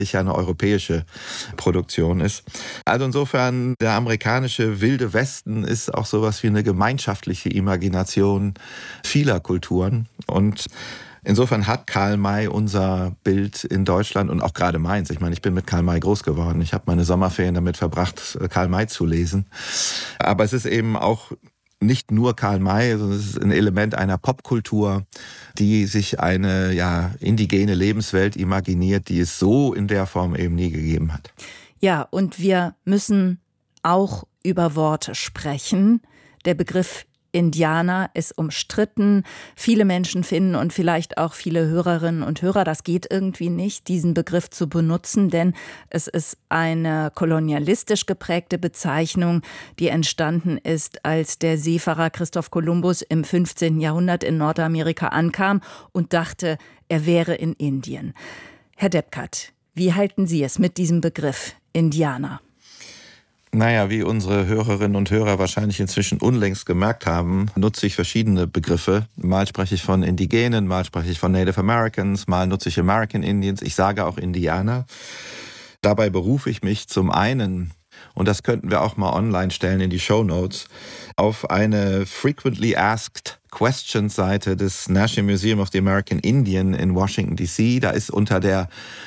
ja eine europäische Produktion ist. Also insofern, der amerikanische Wilde Westen ist auch sowas wie eine gemeinschaftliche Imagination vieler Kulturen. Und insofern hat Karl May unser Bild in Deutschland und auch gerade meins. Ich meine, ich bin mit Karl May groß geworden. Ich habe meine Sommerferien damit verbracht, Karl May zu lesen. Aber es ist eben auch nicht nur Karl May, sondern es ist ein Element einer Popkultur, die sich eine indigene Lebenswelt imaginiert, die es so in der Form eben nie gegeben hat. Ja, und wir müssen auch über Worte sprechen. Der Begriff Indianer ist umstritten. Viele Menschen finden und vielleicht auch viele Hörerinnen und Hörer, das geht irgendwie nicht, diesen Begriff zu benutzen, denn es ist eine kolonialistisch geprägte Bezeichnung, die entstanden ist, als der Seefahrer Christoph Kolumbus im 15. Jahrhundert in Nordamerika ankam und dachte, er wäre in Indien. Herr Deppkart, wie halten Sie es mit diesem Begriff Indianer? Naja, wie unsere Hörerinnen und Hörer wahrscheinlich inzwischen unlängst gemerkt haben, nutze ich verschiedene Begriffe. Mal spreche ich von Indigenen, mal spreche ich von Native Americans, mal nutze ich American Indians. Ich sage auch Indianer. Dabei berufe ich mich zum einen, und das könnten wir auch mal online stellen in die Shownotes, auf eine Frequently Asked Questions Seite des National Museum of the American Indian in Washington D.C. Da ist unter der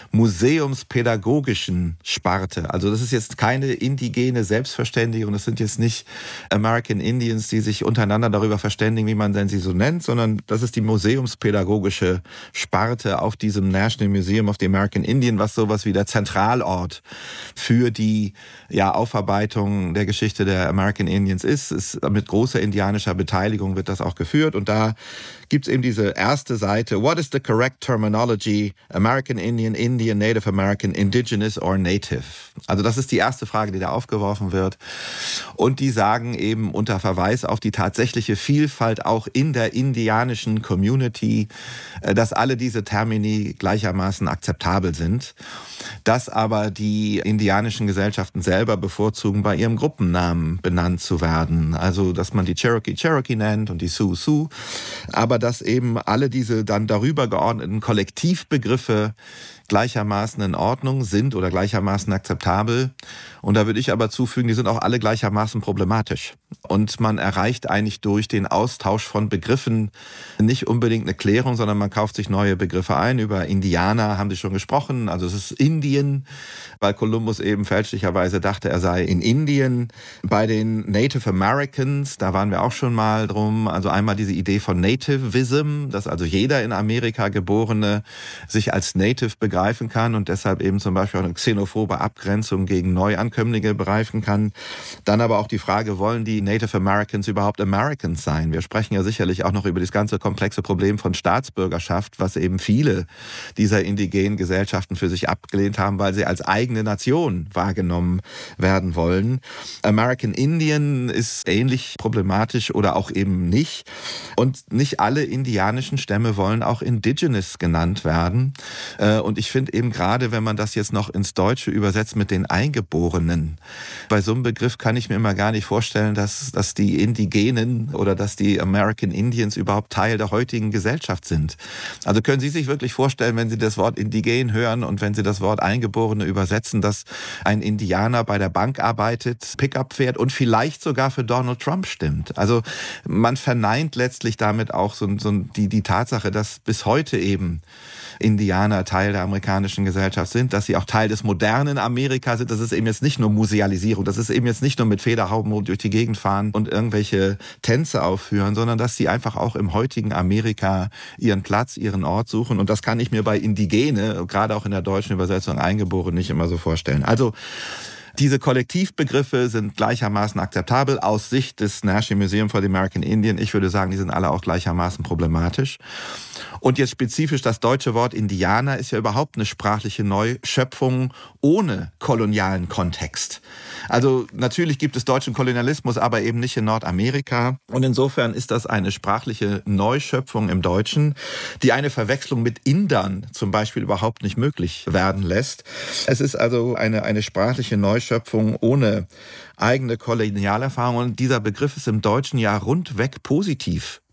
museumspädagogischen Sparte, also das ist jetzt keine indigene Selbstverständigung, das sind jetzt nicht American Indians, die sich untereinander darüber verständigen, wie man denn sie so nennt, sondern das ist die museumspädagogische Sparte auf diesem National Museum of the American Indian, was sowas wie der Zentralort für die Aufarbeitung der Geschichte der American Indians ist. Mit großer indianischer Beteiligung wird das auch geführt. Und da gibt es eben diese erste Seite, What is the correct terminology? American Indian, Indian, Native American, Indigenous or Native? Also das ist die erste Frage, die da aufgeworfen wird. Und die sagen eben unter Verweis auf die tatsächliche Vielfalt auch in der indianischen Community, dass alle diese Termini gleichermaßen akzeptabel sind, dass aber die indianischen Gesellschaften selber bevorzugen, bei ihrem Gruppennamen benannt zu werden. Also dass man die Cherokee nennt und die Sioux, aber dass eben alle diese dann darüber geordneten Kollektivbegriffe gleichermaßen in Ordnung sind oder gleichermaßen akzeptabel. Und da würde ich aber zufügen, die sind auch alle gleichermaßen problematisch. Und man erreicht eigentlich durch den Austausch von Begriffen nicht unbedingt eine Klärung, sondern man kauft sich neue Begriffe ein. Über Indianer haben Sie schon gesprochen, also es ist Indien, weil Kolumbus eben fälschlicherweise dachte, er sei in Indien. Bei den Native Americans, da waren wir auch schon mal drum, also einmal diese Idee von Nativism, dass also jeder in Amerika Geborene sich als Native begreifen kann und deshalb eben zum Beispiel auch eine xenophobe Abgrenzung gegen Neuankömmlinge begreifen kann. Dann aber auch die Frage, wollen die Native Americans überhaupt Americans sein? Wir sprechen ja sicherlich auch noch über das ganze komplexe Problem von Staatsbürgerschaft, was eben viele dieser indigenen Gesellschaften für sich abgelehnt haben, weil sie als eigene Nation wahrgenommen werden wollen. American Indian ist ähnlich problematisch oder auch eben nicht. Und nicht alle indianischen Stämme wollen auch Indigenous genannt werden. Und ich finde eben gerade, wenn man das jetzt noch ins Deutsche übersetzt mit den Eingeborenen, bei so einem Begriff kann ich mir immer gar nicht vorstellen, dass die Indigenen oder dass die American Indians überhaupt Teil der heutigen Gesellschaft sind. Also können Sie sich wirklich vorstellen, wenn Sie das Wort Indigen hören und wenn Sie das Wort Eingeborene übersetzen, dass ein Indianer bei der Bank arbeitet, Pickup fährt und vielleicht sogar für Donald Trump stimmt? Also man verneint letztlich damit auch die Tatsache, dass bis heute eben Indianer Teil der amerikanischen Gesellschaft sind, dass sie auch Teil des modernen Amerika sind. Das ist eben jetzt nicht nur Musealisierung, das ist eben jetzt nicht nur mit Federhauben durch die Gegend fahren und irgendwelche Tänze aufführen, sondern dass sie einfach auch im heutigen Amerika ihren Platz, ihren Ort suchen. Und das kann ich mir bei Indigene, gerade auch in der deutschen Übersetzung Eingeborene, nicht immer so vorstellen. Also diese Kollektivbegriffe sind gleichermaßen akzeptabel aus Sicht des National Museum for the American Indian. Ich würde sagen, die sind alle auch gleichermaßen problematisch. Und jetzt spezifisch das deutsche Wort Indianer ist ja überhaupt eine sprachliche Neuschöpfung ohne kolonialen Kontext. Also natürlich gibt es deutschen Kolonialismus, aber eben nicht in Nordamerika. Und insofern ist das eine sprachliche Neuschöpfung im Deutschen, die eine Verwechslung mit Indern zum Beispiel überhaupt nicht möglich werden lässt. Es ist also eine sprachliche Neuschöpfung ohne eigene Kolonialerfahrung. Und dieser Begriff ist im Deutschen ja rundweg positiv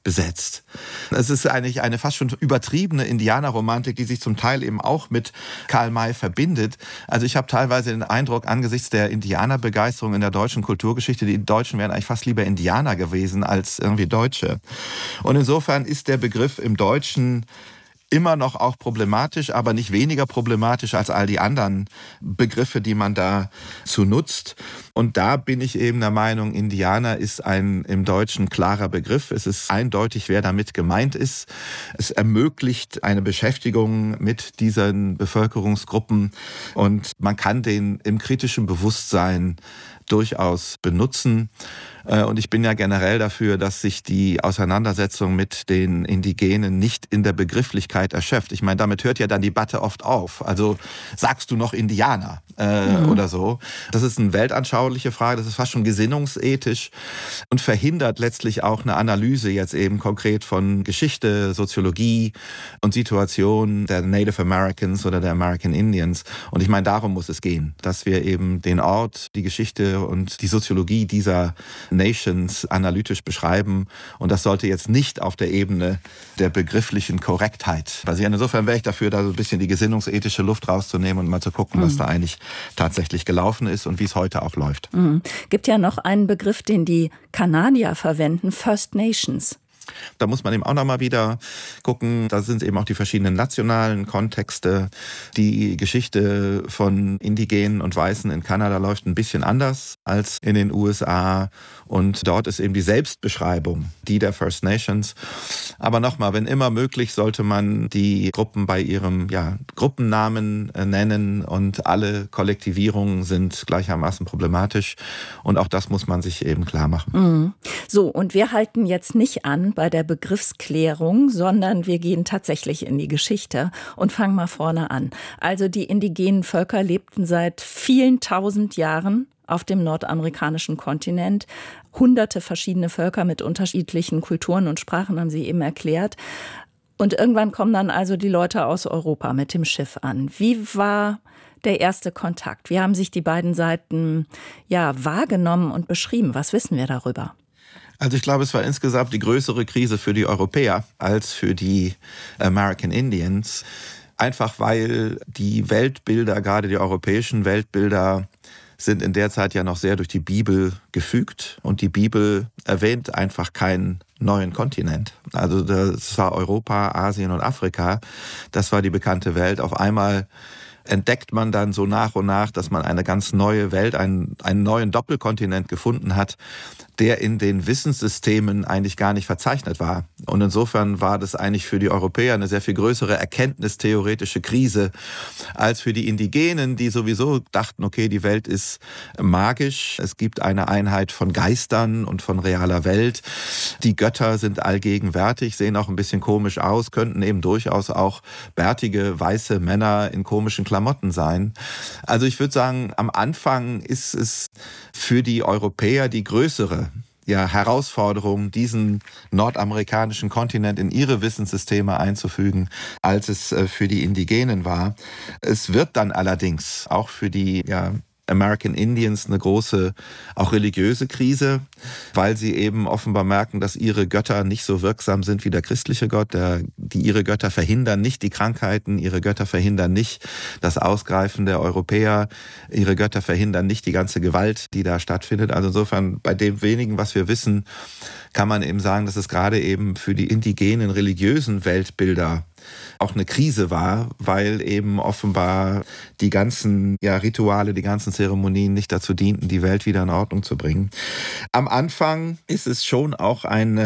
besetzt. Es ist eigentlich eine fast schon übertriebene Indianerromantik, die sich zum Teil eben auch mit Karl May verbindet. Also ich habe teilweise den Eindruck, angesichts der Indianerbegeisterung in der deutschen Kulturgeschichte, die Deutschen wären eigentlich fast lieber Indianer gewesen als irgendwie Deutsche. Und insofern ist der Begriff im Deutschen immer noch auch problematisch, aber nicht weniger problematisch als all die anderen Begriffe, die man dazu nutzt. Und da bin ich eben der Meinung, Indianer ist ein im Deutschen klarer Begriff. Es ist eindeutig, wer damit gemeint ist. Es ermöglicht eine Beschäftigung mit diesen Bevölkerungsgruppen und man kann den im kritischen Bewusstsein durchaus benutzen. Und ich bin ja generell dafür, dass sich die Auseinandersetzung mit den Indigenen nicht in der Begrifflichkeit erschöpft. Ich meine, damit hört ja dann die Debatte oft auf. Also sagst du noch Indianer oder so? Das ist eine weltanschauliche Frage, das ist fast schon gesinnungsethisch und verhindert letztlich auch eine Analyse jetzt eben konkret von Geschichte, Soziologie und Situation der Native Americans oder der American Indians. Und ich meine, darum muss es gehen, dass wir eben den Ort, die Geschichte und die Soziologie dieser Nations analytisch beschreiben. Und das sollte jetzt nicht auf der Ebene der begrifflichen Korrektheit basieren. Insofern wäre ich dafür, da so ein bisschen die gesinnungsethische Luft rauszunehmen und mal zu gucken, was da eigentlich tatsächlich gelaufen ist und wie es heute auch läuft. Gibt ja noch einen Begriff, den die Kanadier verwenden, First Nations. Da muss man eben auch nochmal wieder gucken, da sind eben auch die verschiedenen nationalen Kontexte. Die Geschichte von Indigenen und Weißen in Kanada läuft ein bisschen anders als in den USA. Und dort ist eben die Selbstbeschreibung die der First Nations. Aber nochmal, wenn immer möglich, sollte man die Gruppen bei ihrem Gruppennamen nennen. Und alle Kollektivierungen sind gleichermaßen problematisch. Und auch das muss man sich eben klar machen. So, und wir halten jetzt nicht an bei der Begriffsklärung, sondern wir gehen tatsächlich in die Geschichte und fangen mal vorne an. Also die indigenen Völker lebten seit vielen tausend Jahren auf dem nordamerikanischen Kontinent. Hunderte verschiedene Völker mit unterschiedlichen Kulturen und Sprachen, haben Sie eben erklärt. Und irgendwann kommen dann also die Leute aus Europa mit dem Schiff an. Wie war der erste Kontakt? Wie haben sich die beiden Seiten wahrgenommen und beschrieben? Was wissen wir darüber? Also ich glaube, es war insgesamt die größere Krise für die Europäer als für die American Indians. Einfach weil die Weltbilder, gerade die europäischen Weltbilder, sind in der Zeit ja noch sehr durch die Bibel gefügt. Und die Bibel erwähnt einfach keinen neuen Kontinent. Also das war Europa, Asien und Afrika. Das war die bekannte Welt. Auf einmal entdeckt man dann so nach und nach, dass man eine ganz neue Welt, einen neuen Doppelkontinent gefunden hat, der in den Wissenssystemen eigentlich gar nicht verzeichnet war. Und insofern war das eigentlich für die Europäer eine sehr viel größere erkenntnistheoretische Krise als für die Indigenen, die sowieso dachten, okay, die Welt ist magisch, es gibt eine Einheit von Geistern und von realer Welt. Die Götter sind allgegenwärtig, sehen auch ein bisschen komisch aus, könnten eben durchaus auch bärtige, weiße Männer in komischen Klamotten sein. Also ich würde sagen, am Anfang ist es für die Europäer die größere Herausforderung, diesen nordamerikanischen Kontinent in ihre Wissenssysteme einzufügen, als es für die Indigenen war. Es wird dann allerdings auch für die American Indians eine große, auch religiöse Krise, weil sie eben offenbar merken, dass ihre Götter nicht so wirksam sind wie der christliche Gott. Ihre Götter verhindern nicht die Krankheiten, ihre Götter verhindern nicht das Ausgreifen der Europäer, ihre Götter verhindern nicht die ganze Gewalt, die da stattfindet. Also insofern, bei dem wenigen, was wir wissen, kann man eben sagen, dass es gerade eben für die indigenen religiösen Weltbilder auch eine Krise war, weil eben offenbar die ganzen Rituale, die ganzen Zeremonien nicht dazu dienten, die Welt wieder in Ordnung zu bringen. Am Anfang ist es schon auch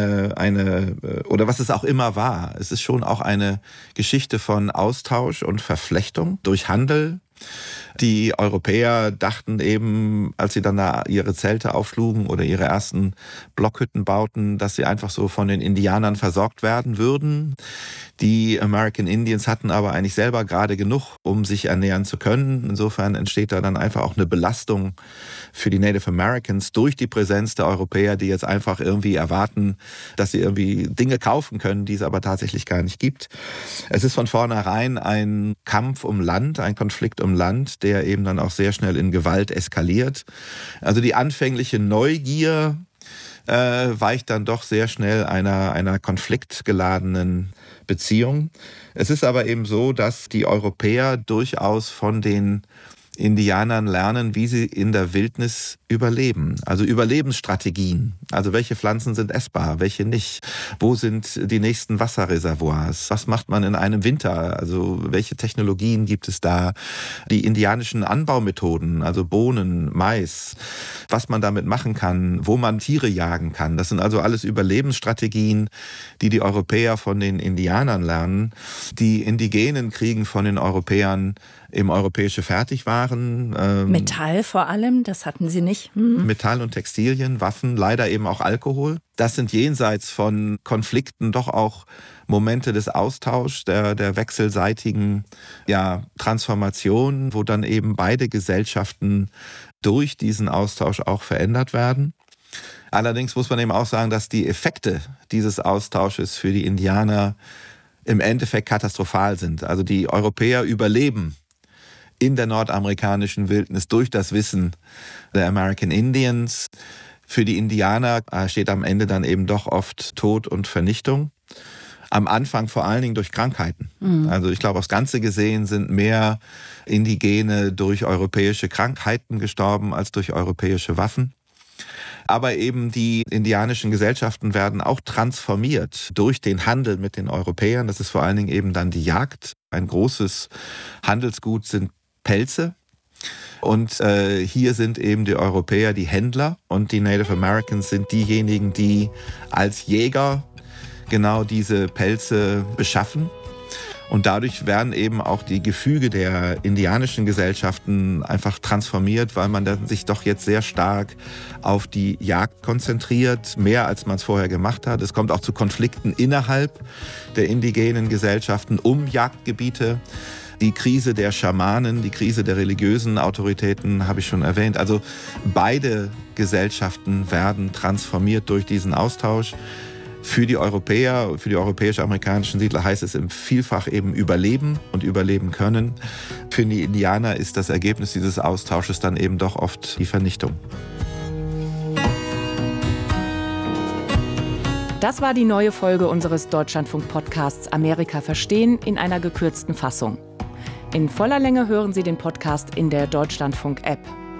oder was es auch immer war, es ist schon auch eine Geschichte von Austausch und Verflechtung durch Handel. Die Europäer dachten eben, als sie dann da ihre Zelte aufschlugen oder ihre ersten Blockhütten bauten, dass sie einfach so von den Indianern versorgt werden würden. Die American Indians hatten aber eigentlich selber gerade genug, um sich ernähren zu können. Insofern entsteht da dann einfach auch eine Belastung für die Native Americans durch die Präsenz der Europäer, die jetzt einfach irgendwie erwarten, dass sie irgendwie Dinge kaufen können, die es aber tatsächlich gar nicht gibt. Es ist von vornherein ein Kampf um Land, ein Konflikt um Land, der eben dann auch sehr schnell in Gewalt eskaliert. Also die anfängliche Neugier weicht dann doch sehr schnell einer konfliktgeladenen Beziehung. Es ist aber eben so, dass die Europäer durchaus von den Indianern lernen, wie sie in der Wildnis überleben. Also Überlebensstrategien. Also welche Pflanzen sind essbar, welche nicht? Wo sind die nächsten Wasserreservoirs? Was macht man in einem Winter? Also welche Technologien gibt es da? Die indianischen Anbaumethoden, also Bohnen, Mais, was man damit machen kann, wo man Tiere jagen kann. Das sind also alles Überlebensstrategien, die Europäer von den Indianern lernen. Die Indigenen kriegen von den Europäern eben europäische Fertigwaren. Metall vor allem, das hatten sie nicht. Metall und Textilien, Waffen, leider eben auch Alkohol. Das sind jenseits von Konflikten doch auch Momente des Austauschs, der wechselseitigen Transformation, wo dann eben beide Gesellschaften durch diesen Austausch auch verändert werden. Allerdings muss man eben auch sagen, dass die Effekte dieses Austausches für die Indianer im Endeffekt katastrophal sind. Also die Europäer überleben in der nordamerikanischen Wildnis durch das Wissen der American Indians. Für die Indianer steht am Ende dann eben doch oft Tod und Vernichtung. Am Anfang vor allen Dingen durch Krankheiten. Also ich glaube, aufs Ganze gesehen sind mehr Indigene durch europäische Krankheiten gestorben als durch europäische Waffen. Aber eben die indianischen Gesellschaften werden auch transformiert durch den Handel mit den Europäern. Das ist vor allen Dingen eben dann die Jagd. Ein großes Handelsgut sind Pelze. Und hier sind eben die Europäer die Händler und die Native Americans sind diejenigen, die als Jäger genau diese Pelze beschaffen. Und dadurch werden eben auch die Gefüge der indianischen Gesellschaften einfach transformiert, weil man dann sich doch jetzt sehr stark auf die Jagd konzentriert, mehr als man es vorher gemacht hat. Es kommt auch zu Konflikten innerhalb der indigenen Gesellschaften um Jagdgebiete. Die Krise der Schamanen, die Krise der religiösen Autoritäten habe ich schon erwähnt. Also beide Gesellschaften werden transformiert durch diesen Austausch. Für die Europäer, für die europäisch-amerikanischen Siedler heißt es im Vielfach eben überleben und überleben können. Für die Indianer ist das Ergebnis dieses Austausches dann eben doch oft die Vernichtung. Das war die neue Folge unseres Deutschlandfunk-Podcasts Amerika verstehen in einer gekürzten Fassung. In voller Länge hören Sie den Podcast in der Deutschlandfunk-App.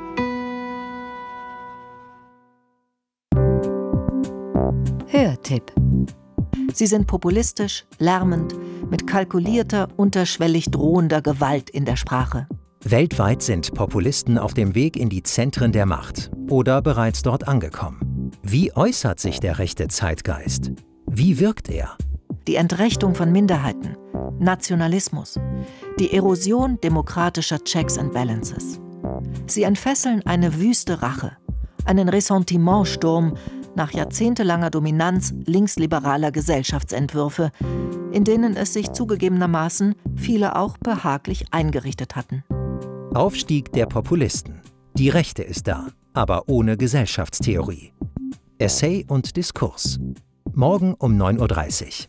Hörtipp. Sie sind populistisch, lärmend, mit kalkulierter, unterschwellig drohender Gewalt in der Sprache. Weltweit sind Populisten auf dem Weg in die Zentren der Macht oder bereits dort angekommen. Wie äußert sich der rechte Zeitgeist? Wie wirkt er? Die Entrechtung von Minderheiten, Nationalismus, die Erosion demokratischer Checks and Balances. Sie entfesseln eine wüste Rache, einen Ressentimentsturm nach jahrzehntelanger Dominanz linksliberaler Gesellschaftsentwürfe, in denen es sich zugegebenermaßen viele auch behaglich eingerichtet hatten. Aufstieg der Populisten. Die Rechte ist da, aber ohne Gesellschaftstheorie. Essay und Diskurs. Morgen um 9:30 Uhr.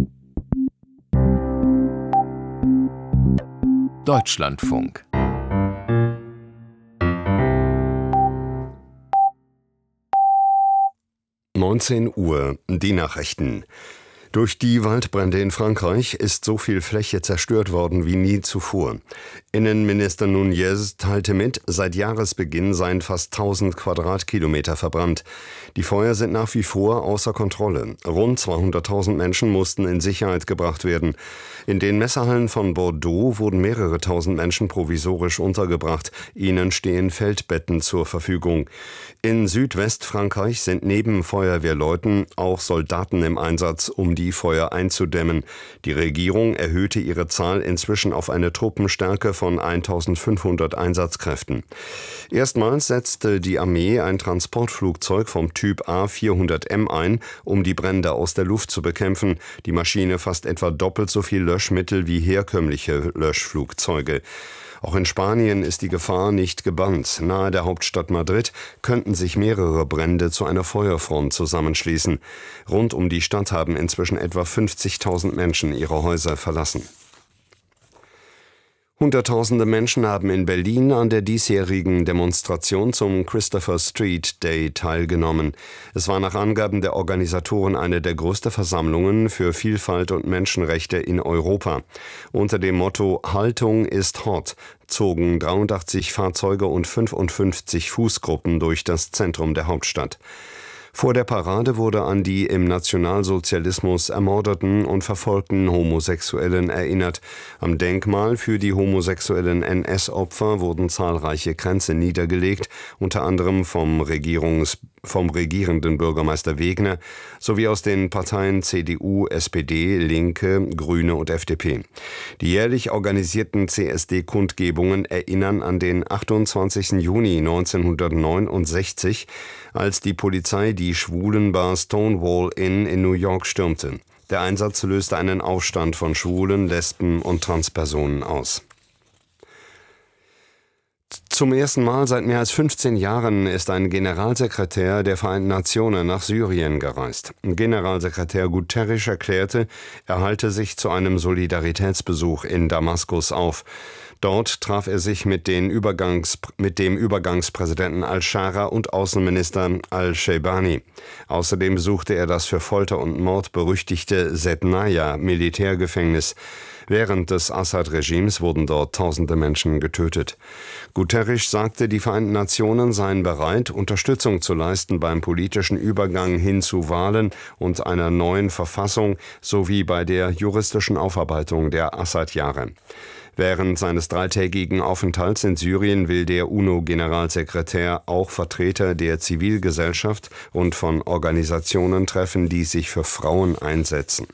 Deutschlandfunk. Uhr, die Nachrichten. Durch die Waldbrände in Frankreich ist so viel Fläche zerstört worden wie nie zuvor. Innenminister Nunez teilte mit, seit Jahresbeginn seien fast 1000 Quadratkilometer verbrannt. Die Feuer sind nach wie vor außer Kontrolle. Rund 200.000 Menschen mussten in Sicherheit gebracht werden. In den Messehallen von Bordeaux wurden mehrere tausend Menschen provisorisch untergebracht. Ihnen stehen Feldbetten zur Verfügung. In Südwestfrankreich sind neben Feuerwehrleuten auch Soldaten im Einsatz, um die Feuer einzudämmen. Die Regierung erhöhte ihre Zahl inzwischen auf eine Truppenstärke von 1500 Einsatzkräften. Erstmals setzte die Armee ein Transportflugzeug vom Typ A400M ein, um die Brände aus der Luft zu bekämpfen. Die Maschine fasst etwa doppelt so viel Löschmittel wie herkömmliche Löschflugzeuge. Auch in Spanien ist die Gefahr nicht gebannt. Nahe der Hauptstadt Madrid könnten sich mehrere Brände zu einer Feuerfront zusammenschließen. Rund um die Stadt haben inzwischen etwa 50.000 Menschen ihre Häuser verlassen. Hunderttausende Menschen haben in Berlin an der diesjährigen Demonstration zum Christopher Street Day teilgenommen. Es war nach Angaben der Organisatoren eine der größten Versammlungen für Vielfalt und Menschenrechte in Europa. Unter dem Motto »Haltung ist hot« zogen 83 Fahrzeuge und 55 Fußgruppen durch das Zentrum der Hauptstadt. Vor der Parade wurde an die im Nationalsozialismus ermordeten und verfolgten Homosexuellen erinnert. Am Denkmal für die homosexuellen NS-Opfer wurden zahlreiche Kränze niedergelegt, unter anderem vom regierenden Bürgermeister Wegner sowie aus den Parteien CDU, SPD, Linke, Grüne und FDP. Die jährlich organisierten CSD-Kundgebungen erinnern an den 28. Juni 1969, als die Polizei die Schwulenbar Stonewall Inn in New York stürmte. Der Einsatz löste einen Aufstand von Schwulen, Lesben und Transpersonen aus. Zum ersten Mal seit mehr als 15 Jahren ist ein Generalsekretär der Vereinten Nationen nach Syrien gereist. Generalsekretär Guterres erklärte, er halte sich zu einem Solidaritätsbesuch in Damaskus auf. Dort traf er sich mit dem Übergangspräsidenten al-Shara und Außenminister al-Sheibani. Außerdem besuchte er das für Folter und Mord berüchtigte Sednaya-Militärgefängnis. Während des Assad-Regimes wurden dort tausende Menschen getötet. Guterres sagte, die Vereinten Nationen seien bereit, Unterstützung zu leisten beim politischen Übergang hin zu Wahlen und einer neuen Verfassung sowie bei der juristischen Aufarbeitung der Assad-Jahre. Während seines dreitägigen Aufenthalts in Syrien will der UNO-Generalsekretär auch Vertreter der Zivilgesellschaft und von Organisationen treffen, die sich für Frauen einsetzen.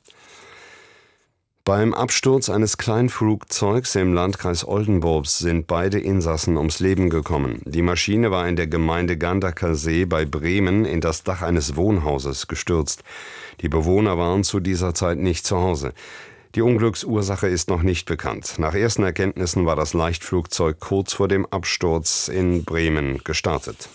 Beim Absturz eines Kleinflugzeugs im Landkreis Oldenburg sind beide Insassen ums Leben gekommen. Die Maschine war in der Gemeinde Gandaker See bei Bremen in das Dach eines Wohnhauses gestürzt. Die Bewohner waren zu dieser Zeit nicht zu Hause. Die Unglücksursache ist noch nicht bekannt. Nach ersten Erkenntnissen war das Leichtflugzeug kurz vor dem Absturz in Bremen gestartet.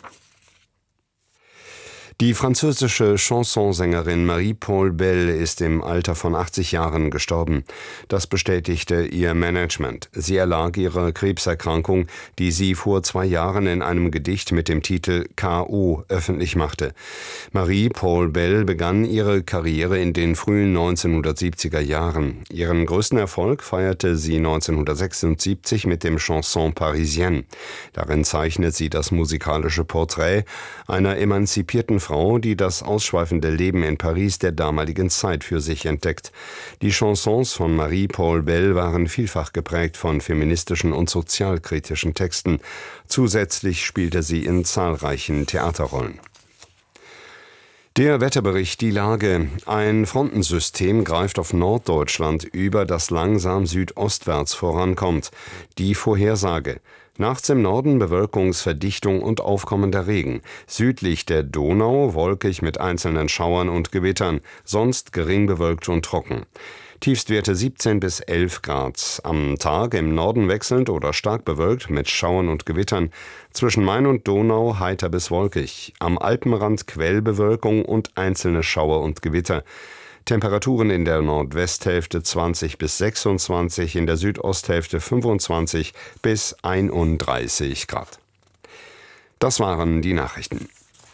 Die französische Chansonsängerin Marie-Paul Bell ist im Alter von 80 Jahren gestorben. Das bestätigte ihr Management. Sie erlag ihrer Krebserkrankung, die sie vor 2 Jahren in einem Gedicht mit dem Titel K.O. öffentlich machte. Marie-Paul Bell begann ihre Karriere in den frühen 1970er Jahren. Ihren größten Erfolg feierte sie 1976 mit dem Chanson Parisienne. Darin zeichnet sie das musikalische Porträt einer emanzipierten Frau, die das ausschweifende Leben in Paris der damaligen Zeit für sich entdeckt. Die Chansons von Marie-Paul Bell waren vielfach geprägt von feministischen und sozialkritischen Texten. Zusätzlich spielte sie in zahlreichen Theaterrollen. Der Wetterbericht, die Lage. Ein Frontensystem greift auf Norddeutschland über, das langsam südostwärts vorankommt. Die Vorhersage. Nachts im Norden Bewölkungsverdichtung und aufkommender Regen. Südlich der Donau wolkig mit einzelnen Schauern und Gewittern, sonst gering bewölkt und trocken. Tiefstwerte 17 bis 11 Grad. Am Tag im Norden wechselnd oder stark bewölkt mit Schauern und Gewittern. Zwischen Main und Donau heiter bis wolkig. Am Alpenrand Quellbewölkung und einzelne Schauer und Gewitter. Temperaturen in der Nordwesthälfte 20 bis 26, in der Südosthälfte 25 bis 31 Grad. Das waren die Nachrichten.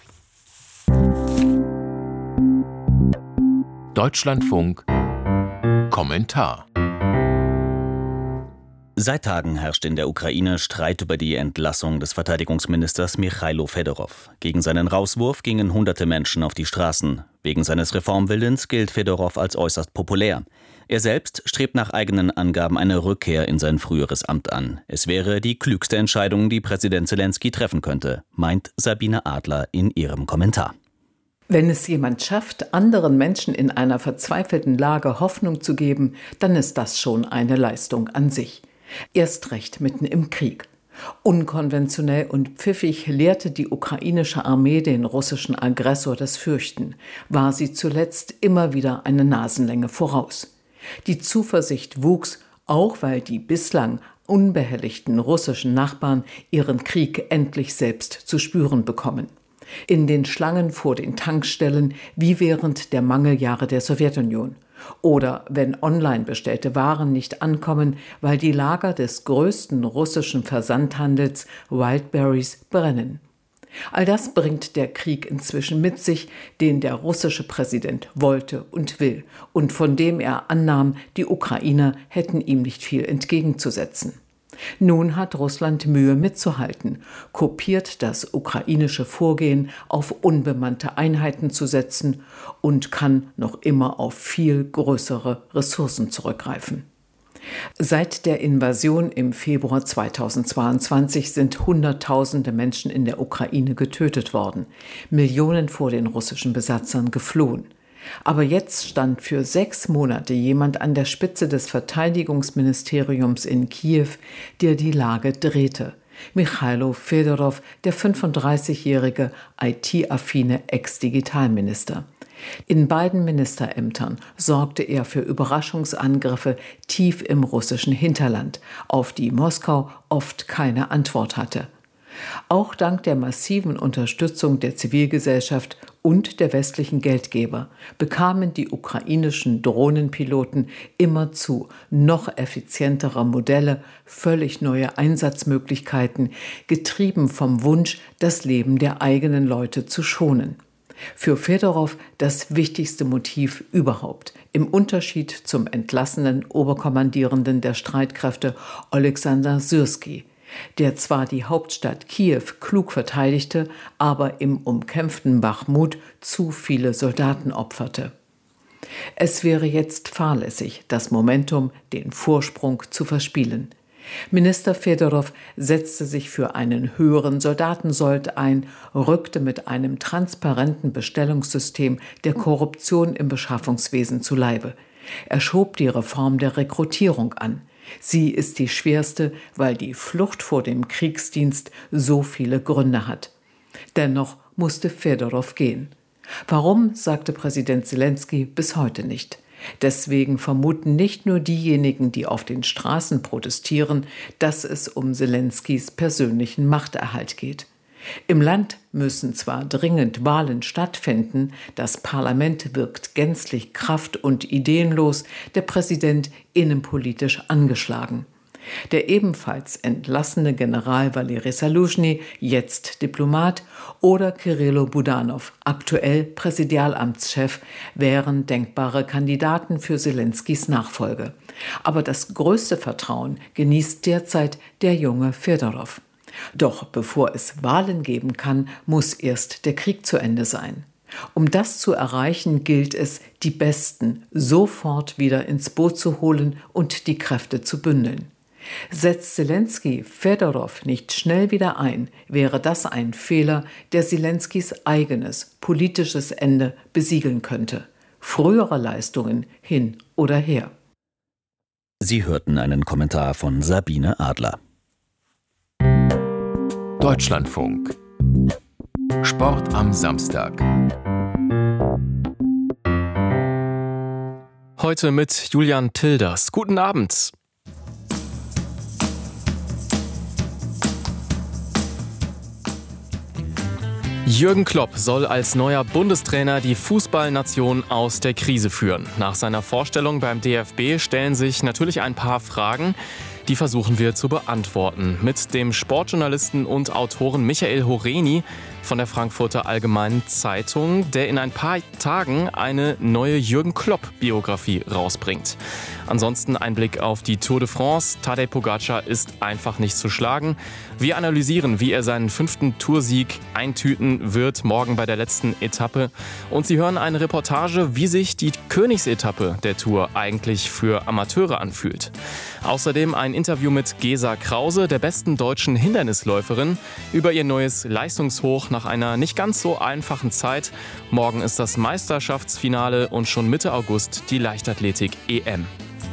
Deutschlandfunk Kommentar. Seit Tagen herrscht in der Ukraine Streit über die Entlassung des Verteidigungsministers Michailo Fedorow. Gegen seinen Rauswurf gingen hunderte Menschen auf die Straßen. Wegen seines Reformwillens gilt Fedorow als äußerst populär. Er selbst strebt nach eigenen Angaben eine Rückkehr in sein früheres Amt an. Es wäre die klügste Entscheidung, die Präsident Selenskyj treffen könnte, meint Sabine Adler in ihrem Kommentar. Wenn es jemand schafft, anderen Menschen in einer verzweifelten Lage Hoffnung zu geben, dann ist das schon eine Leistung an sich. Erst recht mitten im Krieg. Unkonventionell und pfiffig lehrte die ukrainische Armee den russischen Aggressor das Fürchten, war sie zuletzt immer wieder eine Nasenlänge voraus. Die Zuversicht wuchs, auch weil die bislang unbehelligten russischen Nachbarn ihren Krieg endlich selbst zu spüren bekommen. In den Schlangen vor den Tankstellen wie während der Mangeljahre der Sowjetunion Oder wenn online bestellte Waren nicht ankommen, weil die Lager des größten russischen Versandhandels Wildberries brennen. All das bringt der Krieg inzwischen mit sich, den der russische Präsident wollte und will und von dem er annahm, die Ukrainer hätten ihm nicht viel entgegenzusetzen. Nun hat Russland Mühe mitzuhalten, kopiert das ukrainische Vorgehen, auf unbemannte Einheiten zu setzen und kann noch immer auf viel größere Ressourcen zurückgreifen. Seit der Invasion im Februar 2022 sind Hunderttausende Menschen in der Ukraine getötet worden, Millionen vor den russischen Besatzern geflohen. Aber jetzt stand für 6 Monate jemand an der Spitze des Verteidigungsministeriums in Kiew, der die Lage drehte. Michailo Fedorov, der 35-jährige IT-affine Ex-Digitalminister. In beiden Ministerämtern sorgte er für Überraschungsangriffe tief im russischen Hinterland, auf die Moskau oft keine Antwort hatte. Auch dank der massiven Unterstützung der Zivilgesellschaft und der westlichen Geldgeber bekamen die ukrainischen Drohnenpiloten immerzu noch effizientere Modelle, völlig neue Einsatzmöglichkeiten, getrieben vom Wunsch, das Leben der eigenen Leute zu schonen. Für Fedorov das wichtigste Motiv überhaupt, im Unterschied zum entlassenen Oberkommandierenden der Streitkräfte Oleksandr Syrski, der zwar die Hauptstadt Kiew klug verteidigte, aber im umkämpften Bachmut zu viele Soldaten opferte. Es wäre jetzt fahrlässig, das Momentum, den Vorsprung zu verspielen. Minister Fedorov setzte sich für einen höheren Soldatensold ein, rückte mit einem transparenten Bestellungssystem der Korruption im Beschaffungswesen zu Leibe. Er schob die Reform der Rekrutierung an. Sie ist die schwerste, weil die Flucht vor dem Kriegsdienst so viele Gründe hat. Dennoch musste Fedorov gehen. Warum, sagte Präsident Selenskyj bis heute nicht. Deswegen vermuten nicht nur diejenigen, die auf den Straßen protestieren, dass es um Selenskys persönlichen Machterhalt geht. Im Land müssen zwar dringend Wahlen stattfinden, das Parlament wirkt gänzlich kraft- und ideenlos, der Präsident innenpolitisch angeschlagen. Der ebenfalls entlassene General Valery Saluzhny, jetzt Diplomat, oder Kirillo Budanov, aktuell Präsidialamtschef, wären denkbare Kandidaten für Selenskys Nachfolge. Aber das größte Vertrauen genießt derzeit der junge Fedorov. Doch bevor es Wahlen geben kann, muss erst der Krieg zu Ende sein. Um das zu erreichen, gilt es, die Besten sofort wieder ins Boot zu holen und die Kräfte zu bündeln. Setzt Selenskyj Fedorov nicht schnell wieder ein, wäre das ein Fehler, der Selenskys eigenes politisches Ende besiegeln könnte. Frühere Leistungen hin oder her. Sie hörten einen Kommentar von Sabine Adler. Deutschlandfunk. Sport am Samstag. Heute mit Julian Tilders. Guten Abend. Jürgen Klopp soll als neuer Bundestrainer die Fußballnation aus der Krise führen. Nach seiner Vorstellung beim DFB stellen sich natürlich ein paar Fragen, die versuchen wir zu beantworten. Mit dem Sportjournalisten und Autoren Michael Horeni von der Frankfurter Allgemeinen Zeitung, der in ein paar Tagen eine neue Jürgen Klopp-Biografie rausbringt. Ansonsten ein Blick auf die Tour de France. Tadej Pogačar ist einfach nicht zu schlagen. Wir analysieren, wie er seinen 5. Toursieg eintüten wird, morgen bei der letzten Etappe. Und Sie hören eine Reportage, wie sich die Königsetappe der Tour eigentlich für Amateure anfühlt. Außerdem ein Interview mit Gesa Krause, der besten deutschen Hindernisläuferin, über ihr neues Leistungshoch nach einer nicht ganz so einfachen Zeit. Morgen ist das Meisterschaftsfinale und schon Mitte August die Leichtathletik-EM.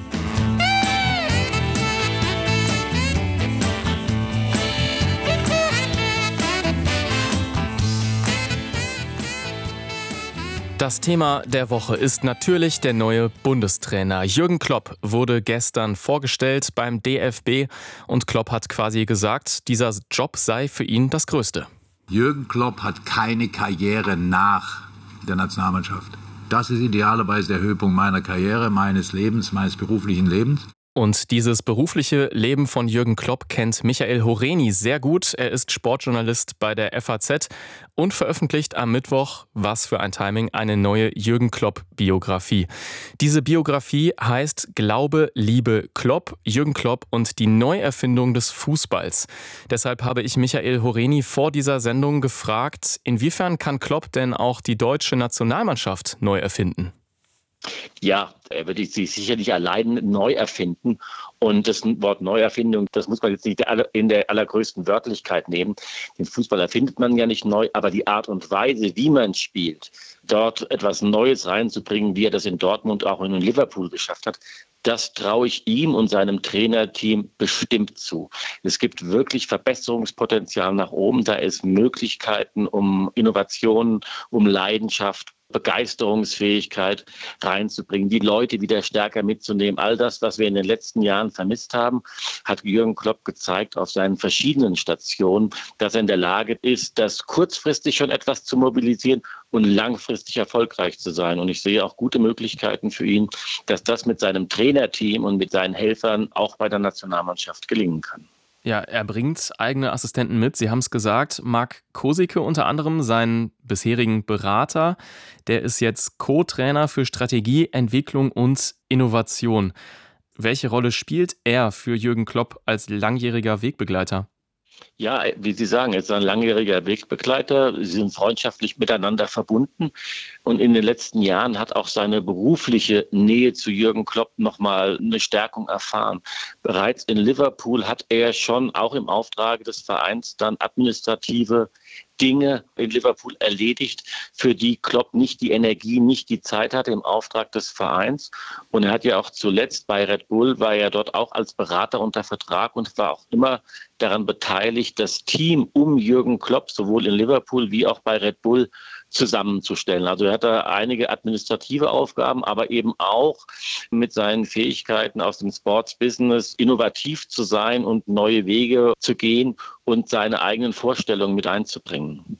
Das Thema der Woche ist natürlich der neue Bundestrainer. Jürgen Klopp wurde gestern vorgestellt beim DFB und Klopp hat quasi gesagt, dieser Job sei für ihn das Größte. Jürgen Klopp hat keine Karriere nach der Nationalmannschaft. Das ist idealerweise der Höhepunkt meiner Karriere, meines Lebens, meines beruflichen Lebens. Und dieses berufliche Leben von Jürgen Klopp kennt Michael Horeni sehr gut. Er ist Sportjournalist bei der FAZ und veröffentlicht am Mittwoch, was für ein Timing, eine neue Jürgen Klopp-Biografie. Diese Biografie heißt Glaube, Liebe, Klopp, Jürgen Klopp und die Neuerfindung des Fußballs. Deshalb habe ich Michael Horeni vor dieser Sendung gefragt, inwiefern kann Klopp denn auch die deutsche Nationalmannschaft neu erfinden? Ja, er wird sie sicherlich allein neu erfinden. Und das Wort Neuerfindung, das muss man jetzt nicht in der allergrößten Wörtlichkeit nehmen. Den Fußball erfindet man ja nicht neu, aber die Art und Weise, wie man spielt, dort etwas Neues reinzubringen, wie er das in Dortmund auch in Liverpool geschafft hat, das traue ich ihm und seinem Trainerteam bestimmt zu. Es gibt wirklich Verbesserungspotenzial nach oben. Da ist Möglichkeiten, um Innovationen, um Leidenschaft, Begeisterungsfähigkeit reinzubringen, die Leute wieder stärker mitzunehmen. All das, was wir in den letzten Jahren vermisst haben, hat Jürgen Klopp gezeigt auf seinen verschiedenen Stationen, dass er in der Lage ist, das kurzfristig schon etwas zu mobilisieren und langfristig erfolgreich zu sein. Und ich sehe auch gute Möglichkeiten für ihn, dass das mit seinem Trainerteam und mit seinen Helfern auch bei der Nationalmannschaft gelingen kann. Ja, er bringt eigene Assistenten mit. Sie haben es gesagt, Marc Kosicke unter anderem, seinen bisherigen Berater, der ist jetzt Co-Trainer für Strategie, Entwicklung und Innovation. Welche Rolle spielt er für Jürgen Klopp als langjähriger Wegbegleiter? Ja, wie Sie sagen, er ist ein langjähriger Wegbegleiter. Sie sind freundschaftlich miteinander verbunden. Und in den letzten Jahren hat auch seine berufliche Nähe zu Jürgen Klopp nochmal eine Stärkung erfahren. Bereits in Liverpool hat er schon auch im Auftrag des Vereins dann administrative Dinge in Liverpool erledigt, für die Klopp nicht die Energie, nicht die Zeit hatte im Auftrag des Vereins. Und er hat ja auch zuletzt bei Red Bull, war er dort auch als Berater unter Vertrag und war auch immer daran beteiligt, das Team um Jürgen Klopp sowohl in Liverpool wie auch bei Red Bull zusammenzustellen. Also er hat da einige administrative Aufgaben, aber eben auch mit seinen Fähigkeiten aus dem Sports-Business innovativ zu sein und neue Wege zu gehen und seine eigenen Vorstellungen mit einzubringen.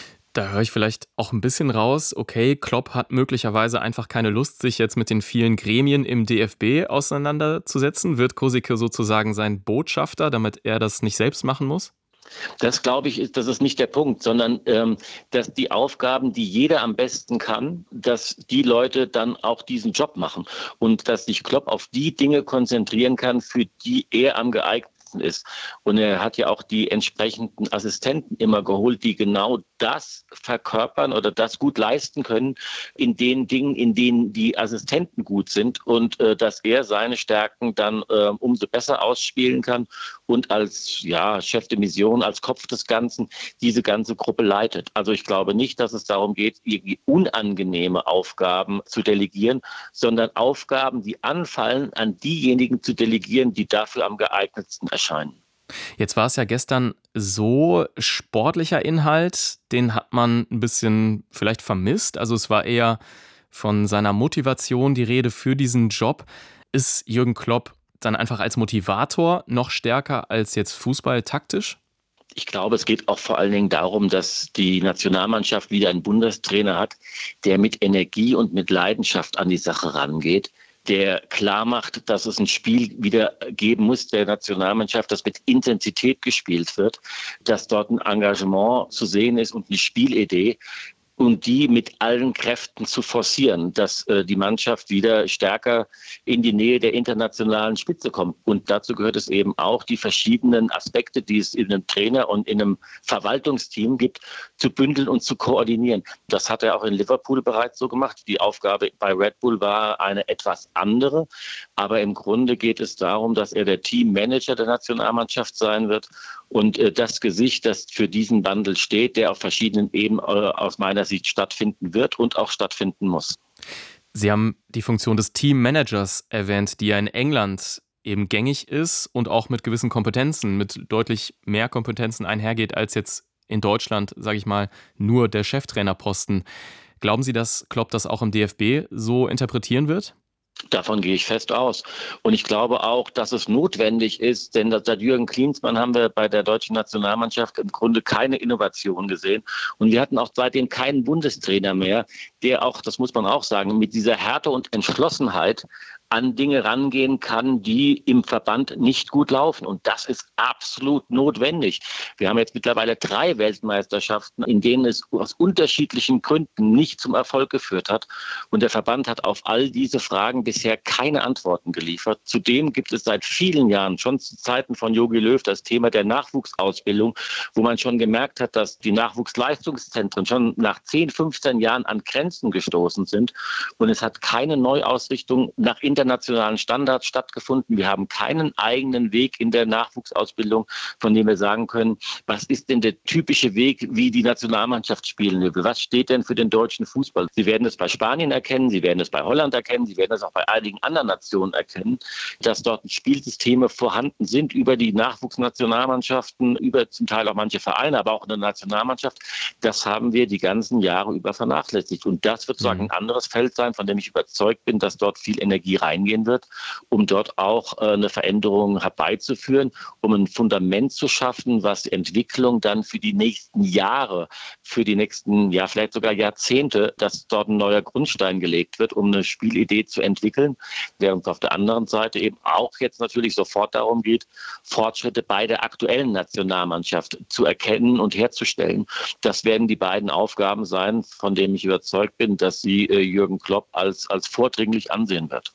Da höre ich vielleicht auch ein bisschen raus, okay, Klopp hat möglicherweise einfach keine Lust, sich jetzt mit den vielen Gremien im DFB auseinanderzusetzen. Wird Kosicke sozusagen sein Botschafter, damit er das nicht selbst machen muss? Das glaube ich, das ist nicht der Punkt, sondern dass die Aufgaben, die jeder am besten kann, dass die Leute dann auch diesen Job machen und dass sich Klopp auf die Dinge konzentrieren kann, für die er am geeignetsten ist. Und er hat ja auch die entsprechenden Assistenten immer geholt, die genau das verkörpern oder das gut leisten können in den Dingen, in denen die Assistenten gut sind und dass er seine Stärken dann umso besser ausspielen kann und als Chef de Mission, als Kopf des Ganzen diese ganze Gruppe leitet. Also ich glaube nicht, dass es darum geht, irgendwie unangenehme Aufgaben zu delegieren, sondern Aufgaben, die anfallen, an diejenigen zu delegieren, die dafür am geeignetsten erscheinen. Jetzt war es ja gestern so, sportlicher Inhalt, den hat man ein bisschen vielleicht vermisst. Also es war eher von seiner Motivation die Rede für diesen Job. Ist Jürgen Klopp dann einfach als Motivator noch stärker als jetzt Fußball taktisch? Ich glaube, es geht auch vor allen Dingen darum, dass die Nationalmannschaft wieder einen Bundestrainer hat, der mit Energie und mit Leidenschaft an die Sache rangeht, der klar macht, dass es ein Spiel wieder geben muss der Nationalmannschaft, das mit Intensität gespielt wird, dass dort ein Engagement zu sehen ist und eine Spielidee, und die mit allen Kräften zu forcieren, dass die Mannschaft wieder stärker in die Nähe der internationalen Spitze kommt. Und dazu gehört es eben auch, die verschiedenen Aspekte, die es in einem Trainer und in einem Verwaltungsteam gibt, zu bündeln und zu koordinieren. Das hat er auch in Liverpool bereits so gemacht. Die Aufgabe bei Red Bull war eine etwas andere. Aber im Grunde geht es darum, dass er der Teammanager der Nationalmannschaft sein wird und das Gesicht, das für diesen Wandel steht, der auf verschiedenen Ebenen aus meiner Sicht stattfinden wird und auch stattfinden muss. Sie haben die Funktion des Teammanagers erwähnt, die ja in England eben gängig ist und auch mit gewissen Kompetenzen, mit deutlich mehr Kompetenzen einhergeht als jetzt in Deutschland, sage ich mal, nur der Cheftrainerposten. Glauben Sie, dass Klopp das auch im DFB so interpretieren wird? Davon gehe ich fest aus. Und ich glaube auch, dass es notwendig ist, denn seit Jürgen Klinsmann haben wir bei der deutschen Nationalmannschaft im Grunde keine Innovation gesehen. Und wir hatten auch seitdem keinen Bundestrainer mehr, der auch, das muss man auch sagen, mit dieser Härte und Entschlossenheit an Dinge rangehen kann, die im Verband nicht gut laufen. Und das ist absolut notwendig. Wir haben jetzt mittlerweile 3 Weltmeisterschaften, in denen es aus unterschiedlichen Gründen nicht zum Erfolg geführt hat. Und der Verband hat auf all diese Fragen bisher keine Antworten geliefert. Zudem gibt es seit vielen Jahren, schon zu Zeiten von Jogi Löw, das Thema der Nachwuchsausbildung, wo man schon gemerkt hat, dass die Nachwuchsleistungszentren schon nach 10, 15 Jahren an Grenzen gestoßen sind. Und es hat keine Neuausrichtung nach internationalen Standards stattgefunden. Wir haben keinen eigenen Weg in der Nachwuchsausbildung, von dem wir sagen können, was ist denn der typische Weg, wie die Nationalmannschaft spielen will? Was steht denn für den deutschen Fußball? Sie werden es bei Spanien erkennen, Sie werden es bei Holland erkennen, Sie werden es auch bei einigen anderen Nationen erkennen, dass dort Spielsysteme vorhanden sind über die Nachwuchsnationalmannschaften, über zum Teil auch manche Vereine, aber auch eine Nationalmannschaft. Das haben wir die ganzen Jahre über vernachlässigt. Und das wird sozusagen ein anderes Feld sein, von dem ich überzeugt bin, dass dort viel Energie reingehen wird, um dort auch eine Veränderung herbeizuführen, um ein Fundament zu schaffen, was Entwicklung dann für die nächsten Jahre, für die nächsten, ja vielleicht sogar Jahrzehnte, dass dort ein neuer Grundstein gelegt wird, um eine Spielidee zu entwickeln, während es auf der anderen Seite eben auch jetzt natürlich sofort darum geht, Fortschritte bei der aktuellen Nationalmannschaft zu erkennen und herzustellen. Das werden die beiden Aufgaben sein, von denen ich überzeugt bin, dass sie Jürgen Klopp als vordringlich ansehen wird.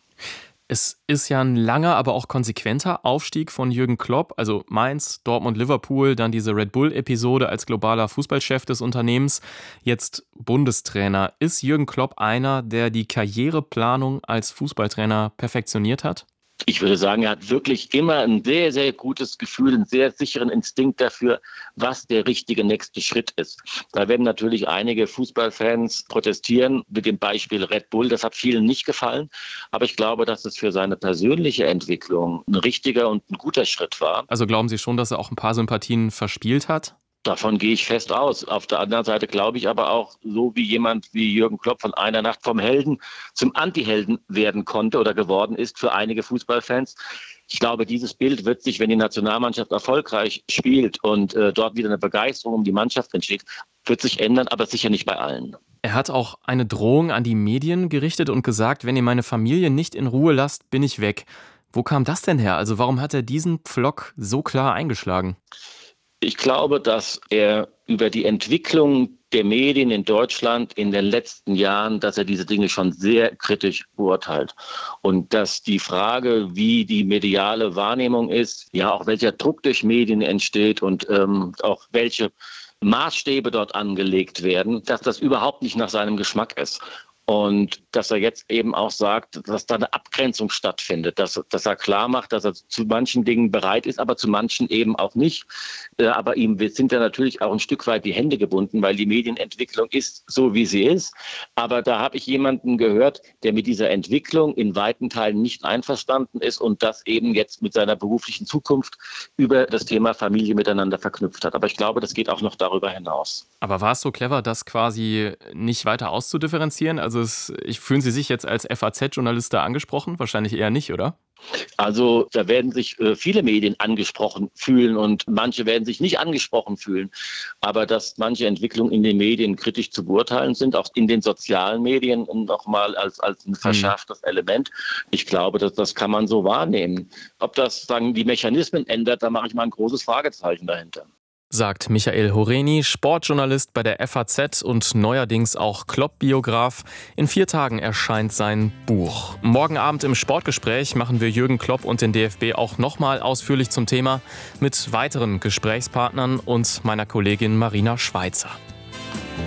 Es ist ja ein langer, aber auch konsequenter Aufstieg von Jürgen Klopp, also Mainz, Dortmund, Liverpool, dann diese Red Bull-Episode als globaler Fußballchef des Unternehmens, jetzt Bundestrainer. Ist Jürgen Klopp einer, der die Karriereplanung als Fußballtrainer perfektioniert hat? Ich würde sagen, er hat wirklich immer ein sehr, sehr gutes Gefühl, einen sehr sicheren Instinkt dafür, was der richtige nächste Schritt ist. Da werden natürlich einige Fußballfans protestieren mit dem Beispiel Red Bull. Das hat vielen nicht gefallen. Aber ich glaube, dass es für seine persönliche Entwicklung ein richtiger und ein guter Schritt war. Also glauben Sie schon, dass er auch ein paar Sympathien verspielt hat? Davon gehe ich fest aus. Auf der anderen Seite glaube ich aber auch, so wie jemand wie Jürgen Klopp von einer Nacht vom Helden zum Antihelden werden konnte oder geworden ist für einige Fußballfans. Ich glaube, dieses Bild wird sich, wenn die Nationalmannschaft erfolgreich spielt und dort wieder eine Begeisterung um die Mannschaft entsteht, wird sich ändern, aber sicher nicht bei allen. Er hat auch eine Drohung an die Medien gerichtet und gesagt, wenn ihr meine Familie nicht in Ruhe lasst, bin ich weg. Wo kam das denn her? Also warum hat er diesen Pflock so klar eingeschlagen? Ich glaube, dass er über die Entwicklung der Medien in Deutschland in den letzten Jahren, dass er diese Dinge schon sehr kritisch beurteilt. Und dass die Frage, wie die mediale Wahrnehmung ist, ja auch welcher Druck durch Medien entsteht und auch welche Maßstäbe dort angelegt werden, dass das überhaupt nicht nach seinem Geschmack ist. Und dass er jetzt eben auch sagt, dass da eine Abgrenzung stattfindet, dass er klar macht, dass er zu manchen Dingen bereit ist, aber zu manchen eben auch nicht. Aber ihm sind ja natürlich auch ein Stück weit die Hände gebunden, weil die Medienentwicklung ist so, wie sie ist. Aber da habe ich jemanden gehört, der mit dieser Entwicklung in weiten Teilen nicht einverstanden ist und das eben jetzt mit seiner beruflichen Zukunft über das Thema Familie miteinander verknüpft hat. Aber ich glaube, das geht auch noch darüber hinaus. Aber war es so clever, das quasi nicht weiter auszudifferenzieren? Also fühlen Sie sich jetzt als FAZ-Journalist da angesprochen? Wahrscheinlich eher nicht, oder? Also da werden sich viele Medien angesprochen fühlen und manche werden sich nicht angesprochen fühlen. Aber dass manche Entwicklungen in den Medien kritisch zu beurteilen sind, auch in den sozialen Medien nochmal als ein verschärftes Element. Ich glaube, das kann man so wahrnehmen. Ob das die Mechanismen ändert, da mache ich mal ein großes Fragezeichen dahinter. Sagt Michael Horeni, Sportjournalist bei der FAZ und neuerdings auch Klopp-Biograf. In 4 Tagen erscheint sein Buch. Morgen Abend im Sportgespräch machen wir Jürgen Klopp und den DFB auch nochmal ausführlich zum Thema mit weiteren Gesprächspartnern und meiner Kollegin Marina Schweizer.